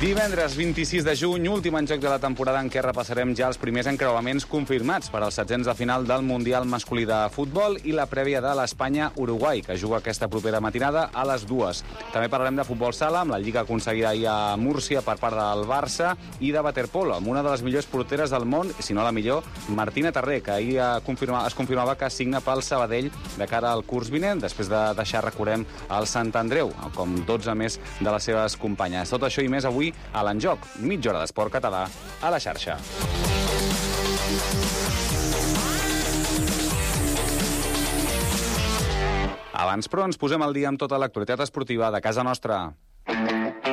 Divendres 26 de juny, últim enjoc de la temporada en què repassarem ja els primers encreuaments confirmats per als setzents de final del Mundial masculí de futbol i la prèvia de l'Espanya-Uruguai, que juga aquesta propera matinada a les 2. També parlarem de futbol sala, amb la lliga aconseguida ahir a Múrcia per part del Barça, i de waterpolo, amb una de les millors porteres del món, si no la millor, Martina Tarré, que ahir es confirmava que signa pel Sabadell de cara al curs vinent, després de deixar, recordem, el Sant Andreu, com 12 més de les seves companyes. Tot això i més avui a l'Enjoc, mitja hora d'esport català a la xarxa. Abans, però, ens posem al dia amb tota l'actualitat esportiva de casa nostra.